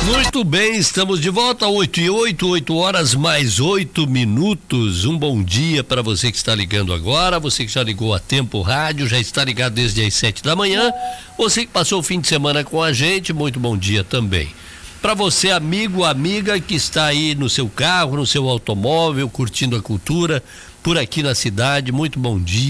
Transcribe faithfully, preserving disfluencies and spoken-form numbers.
Muito bem, estamos de volta, oito e oito, oito horas mais oito minutos. Um bom dia para você que está ligando agora, você que já ligou a Tempo Rádio, já está ligado desde as sete da manhã, você que passou o fim de semana com a gente, muito bom dia também. Para você, amigo, amiga que está aí no seu carro, no seu automóvel, curtindo a cultura por aqui na cidade, muito bom dia.